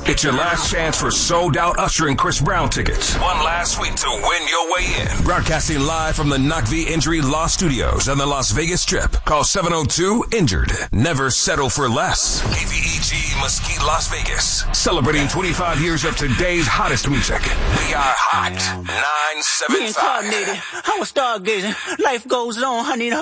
It's your last chance for Sold Out Usher and Chris Brown tickets. One last week to win your way in. Broadcasting live from the Knock V Injury Law Studios on the Las Vegas Strip. Call 702-INJURED. Never settle for less. KVEG Mesquite, Las Vegas. Celebrating 25 years of today's hottest music. We are hot. 975. Reincarnated. I was stargazing. Life goes on. I need a